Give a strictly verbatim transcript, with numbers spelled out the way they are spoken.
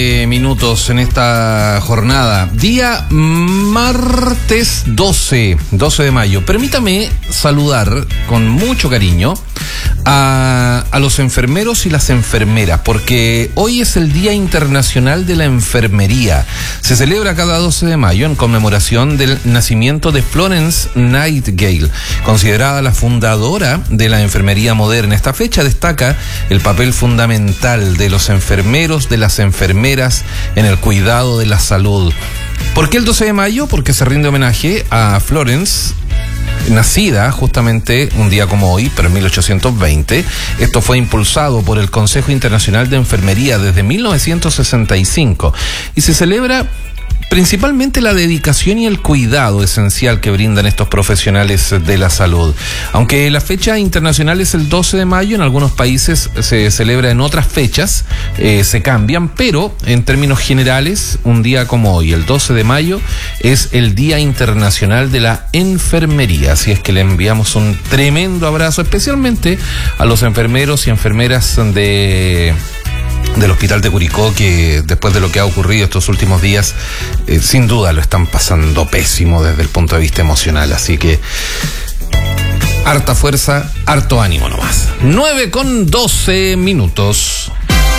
Eh, minutos en esta jornada, día martes doce de mayo. Permítame saludar con mucho cariño a, a los enfermeros y las enfermeras, porque hoy es el Día Internacional de la Enfermería. Se celebra cada doce de mayo en conmemoración del nacimiento de Florence Nightingale, considerada la fundadora de la enfermería moderna. Esta fecha destaca el papel fundamental de los enfermeros, de las enfermeras en el cuidado de la salud. ¿Por qué el doce de mayo? Porque se rinde homenaje a Florence, nacida justamente un día como hoy, pero en mil ochocientos veinte. Esto fue impulsado por el Consejo Internacional de Enfermería desde mil novecientos sesenta y cinco y se celebra principalmente la dedicación y el cuidado esencial que brindan estos profesionales de la salud. Aunque la fecha internacional es el doce de mayo, en algunos países se celebra en otras fechas, eh, se cambian, pero en términos generales, un día como hoy, el doce de mayo, es el Día Internacional de la Enfermería. Así es que le enviamos un tremendo abrazo, especialmente a los enfermeros y enfermeras de... del Hospital de Curicó, que después de lo que ha ocurrido estos últimos días, eh, sin duda lo están pasando pésimo desde el punto de vista emocional. Así que harta fuerza, harto ánimo nomás. nueve con doce minutos.